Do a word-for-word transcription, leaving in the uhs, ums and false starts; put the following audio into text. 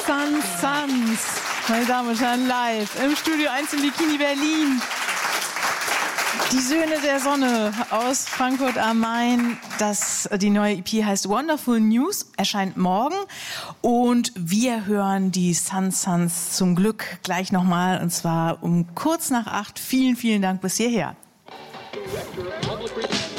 Sun Suns, meine Damen und Herren, live im Studio eins im Bikini Berlin. Die Söhne der Sonne aus Frankfurt am Main. Das, die neue E P heißt Wonderful News, erscheint morgen. Und wir hören die Sun Suns zum Glück gleich nochmal, und zwar um kurz nach acht. Vielen, vielen Dank bis hierher. Director,